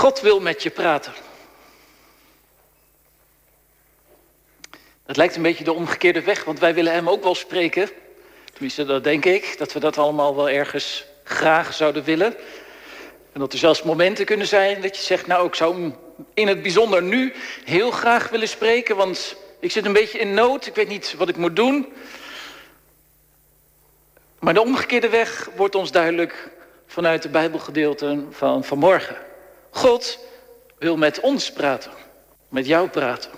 God wil met je praten. Dat lijkt een beetje de omgekeerde weg, want wij willen hem ook wel spreken. Tenminste, dat denk ik, dat we dat allemaal wel ergens graag zouden willen. En dat er zelfs momenten kunnen zijn dat je zegt, nou, ik zou hem in het bijzonder nu heel graag willen spreken, want ik zit een beetje in nood, ik weet niet wat ik moet doen. Maar de omgekeerde weg wordt ons duidelijk vanuit de Bijbelgedeelten van vanmorgen. God wil met ons praten, met jou praten.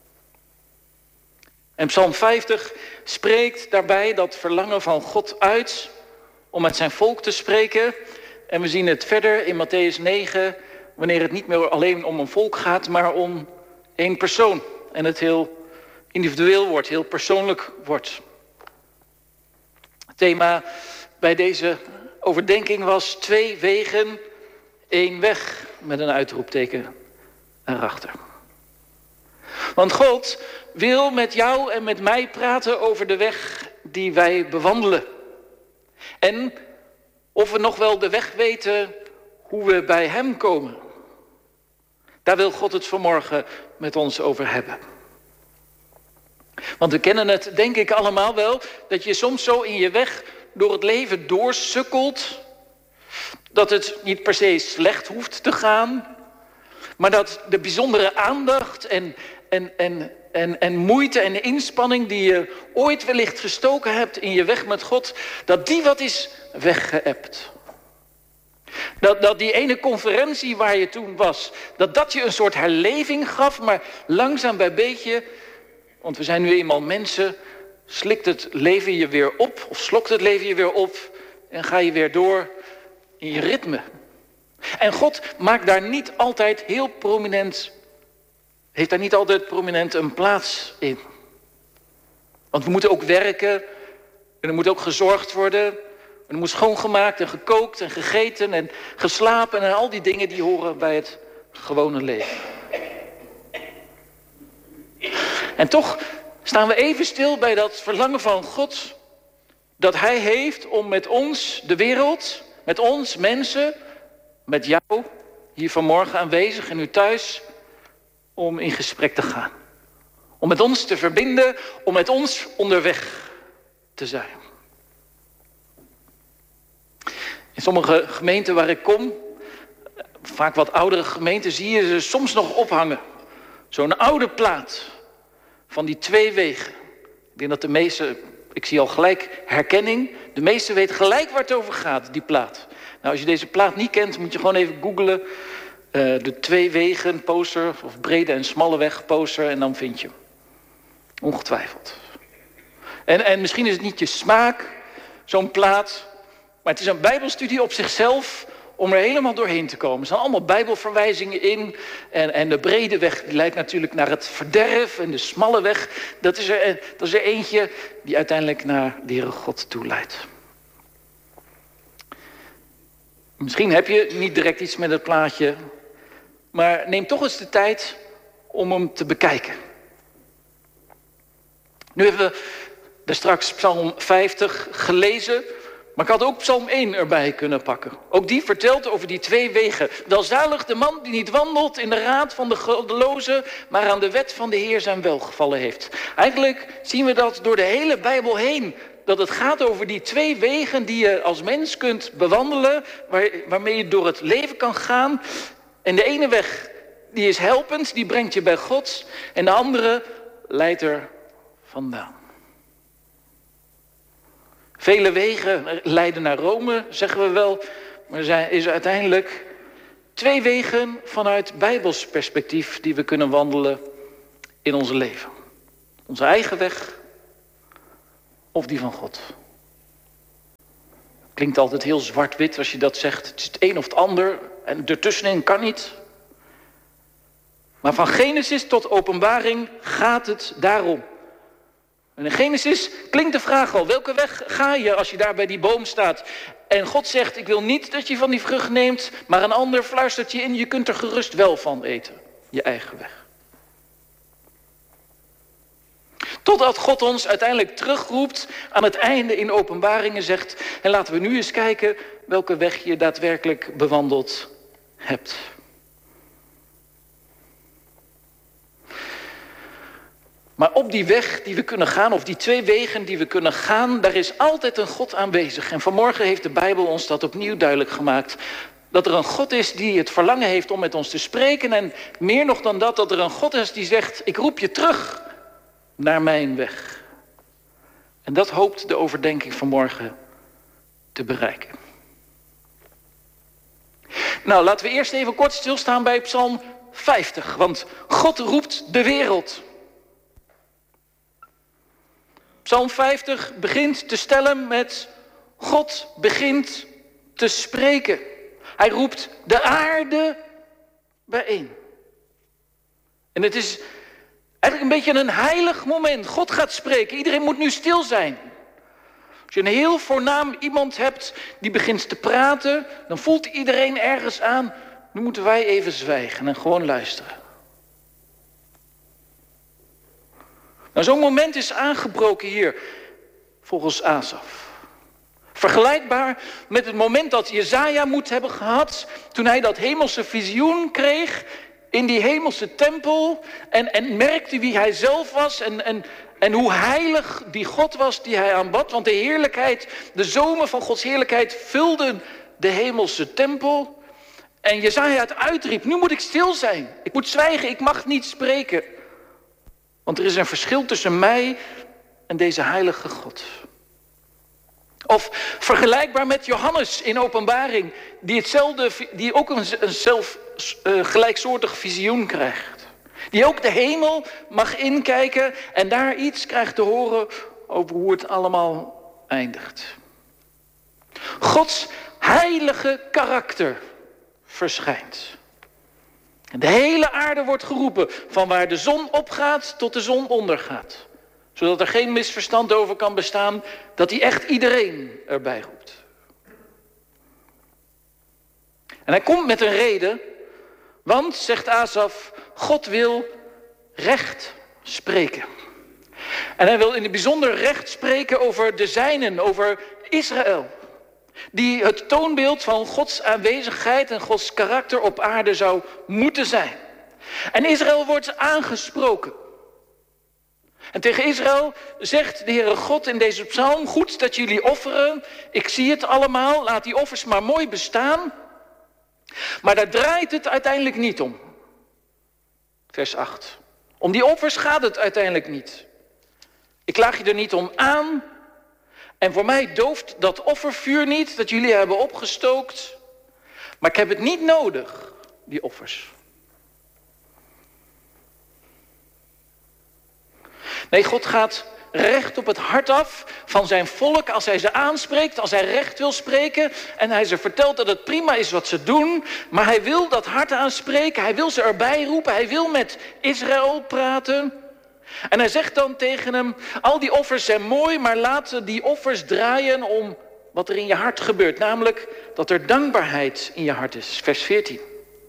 En Psalm 50 spreekt daarbij dat verlangen van God uit om met zijn volk te spreken. En we zien het verder in Mattheüs 9, wanneer het niet meer alleen om een volk gaat, maar om één persoon. En het heel individueel wordt, heel persoonlijk wordt. Het thema bij deze overdenking was 2 wegen, 1 weg, met een uitroepteken erachter. Want God wil met jou en met mij praten over de weg die wij bewandelen. En of we nog wel de weg weten hoe we bij hem komen. Daar wil God het vanmorgen met ons over hebben. Want we kennen het, denk ik allemaal wel, dat je soms zo in je weg door het leven doorsukkelt. Dat het niet per se slecht hoeft te gaan. Maar dat de bijzondere aandacht en moeite en inspanning die je ooit wellicht gestoken hebt in je weg met God, dat die wat is weggeëpt. Dat die ene conferentie waar je toen was, dat je een soort herleving gaf, maar langzaam bij beetje, want we zijn nu eenmaal mensen, slikt het leven je weer op, of slokt het leven je weer op en ga je weer door in je ritme. En God maakt daar niet altijd heel prominent, heeft daar niet altijd prominent een plaats in. Want we moeten ook werken, en er moet ook gezorgd worden, en er moet schoongemaakt en gekookt en gegeten en geslapen en al die dingen die horen bij het gewone leven. En toch staan we even stil bij dat verlangen van God, dat hij heeft om met ons, de wereld, met ons mensen, met jou, hier vanmorgen aanwezig en u thuis, om in gesprek te gaan. Om met ons te verbinden, om met ons onderweg te zijn. In sommige gemeenten waar ik kom, vaak wat oudere gemeenten, zie je ze soms nog ophangen. Zo'n oude plaat van die 2 wegen. Ik denk dat de meeste, ik zie al gelijk herkenning. De meeste weten gelijk waar het over gaat, die plaat. Nou, als je deze plaat niet kent, moet je gewoon even googlen. De 2 wegen poster, of brede en smalle weg poster, en dan vind je hem. Ongetwijfeld. En misschien is het niet je smaak, zo'n plaat, maar het is een bijbelstudie op zichzelf om er helemaal doorheen te komen. Er staan allemaal bijbelverwijzingen in. En de brede weg die leidt natuurlijk naar het verderf. En de smalle weg, dat is er eentje die uiteindelijk naar de Heere God toe leidt. Misschien heb je niet direct iets met het plaatje, maar neem toch eens de tijd om hem te bekijken. Nu hebben we daar straks Psalm 50 gelezen, maar ik had ook Psalm 1 erbij kunnen pakken. Ook die vertelt over die 2 wegen. Welzalig de man die niet wandelt in de raad van de goddelozen, maar aan de wet van de Heer zijn welgevallen heeft. Eigenlijk zien we dat door de hele Bijbel heen, dat het gaat over die 2 wegen die je als mens kunt bewandelen, waarmee je door het leven kan gaan. En de ene weg, die is helpend, die brengt je bij God. En de andere leidt er vandaan. Vele wegen leiden naar Rome, zeggen we wel. Maar er is uiteindelijk 2 wegen vanuit Bijbels perspectief die we kunnen wandelen in ons leven. Onze eigen weg of die van God. Klinkt altijd heel zwart-wit als je dat zegt. Het is het een of het ander en ertussenin kan niet. Maar van Genesis tot Openbaring gaat het daarom. En in Genesis klinkt de vraag al, welke weg ga je als je daar bij die boom staat? En God zegt, ik wil niet dat je van die vrucht neemt, maar een ander fluistert je in, je kunt er gerust wel van eten. Je eigen weg. Totdat God ons uiteindelijk terugroept aan het einde in Openbaringen zegt, en laten we nu eens kijken welke weg je daadwerkelijk bewandeld hebt. Maar op die weg die we kunnen gaan, of die 2 wegen die we kunnen gaan, daar is altijd een God aanwezig. En vanmorgen heeft de Bijbel ons dat opnieuw duidelijk gemaakt. Dat er een God is die het verlangen heeft om met ons te spreken. En meer nog dan dat, dat er een God is die zegt, ik roep je terug naar mijn weg. En dat hoopt de overdenking vanmorgen te bereiken. Nou, laten we eerst even kort stilstaan bij Psalm 50. Want God roept de wereld. Psalm 50 begint te stellen met God begint te spreken. Hij roept de aarde bijeen. En het is eigenlijk een beetje een heilig moment. God gaat spreken. Iedereen moet nu stil zijn. Als je een heel voornaam iemand hebt die begint te praten, dan voelt iedereen ergens aan, nu moeten wij even zwijgen en gewoon luisteren. Nou, zo'n moment is aangebroken hier, volgens Asaf. Vergelijkbaar met het moment dat Jesaja moet hebben gehad, toen hij dat hemelse visioen kreeg in die hemelse tempel en merkte wie hij zelf was en hoe heilig die God was die hij aanbad. Want de heerlijkheid, de zomen van Gods heerlijkheid vulden de hemelse tempel. En Jesaja het uitriep, nu moet ik stil zijn. Ik moet zwijgen, ik mag niet spreken. Want er is een verschil tussen mij en deze heilige God. Of vergelijkbaar met Johannes in Openbaring, die ook een gelijksoortig visioen krijgt. Die ook de hemel mag inkijken en daar iets krijgt te horen over hoe het allemaal eindigt. Gods heilige karakter verschijnt. En de hele aarde wordt geroepen, van waar de zon opgaat tot de zon ondergaat. Zodat er geen misverstand over kan bestaan dat hij echt iedereen erbij roept. En hij komt met een reden, want, zegt Asaf, God wil recht spreken. En hij wil in het bijzonder recht spreken over de zijnen, over Israël. Die het toonbeeld van Gods aanwezigheid en Gods karakter op aarde zou moeten zijn. En Israël wordt aangesproken. En tegen Israël zegt de Heere God in deze psalm, goed dat jullie offeren, ik zie het allemaal, laat die offers maar mooi bestaan. Maar daar draait het uiteindelijk niet om. Vers 8. Om die offers gaat het uiteindelijk niet. Ik klaag je er niet om aan. En voor mij dooft dat offervuur niet dat jullie hebben opgestookt. Maar ik heb het niet nodig, die offers. Nee, God gaat recht op het hart af van zijn volk als hij ze aanspreekt, als hij recht wil spreken. En hij ze vertelt dat het prima is wat ze doen. Maar hij wil dat hart aanspreken, hij wil ze erbij roepen, hij wil met Israël praten. En hij zegt dan tegen hem, al die offers zijn mooi, maar laten die offers draaien om wat er in je hart gebeurt. Namelijk dat er dankbaarheid in je hart is. Vers 14.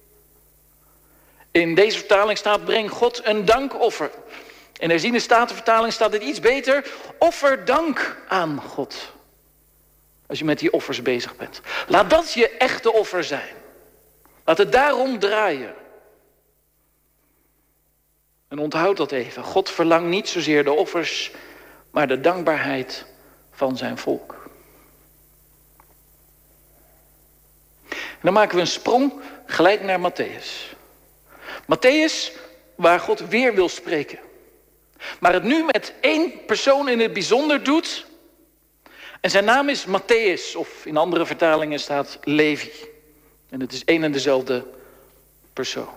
In deze vertaling staat, breng God een dankoffer. In de herziene statenvertaling staat het iets beter, offer dank aan God. Als je met die offers bezig bent. Laat dat je echte offer zijn. Laat het daarom draaien. En onthoud dat even. God verlangt niet zozeer de offers, maar de dankbaarheid van zijn volk. En dan maken we een sprong gelijk naar Mattheüs. Mattheüs, waar God weer wil spreken. Maar het nu met 1 persoon in het bijzonder doet. En zijn naam is Mattheüs, of in andere vertalingen staat Levi. En het is één en dezelfde persoon.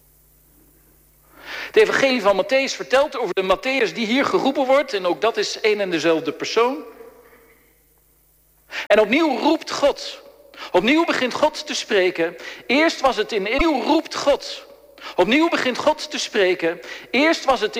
Het evangelie van Mattheüs vertelt over de Mattheüs die hier geroepen wordt. En ook dat is één en dezelfde persoon. En opnieuw roept God. Opnieuw begint God te spreken. Eerst was het opnieuw roept God. Opnieuw begint God te spreken. Eerst was het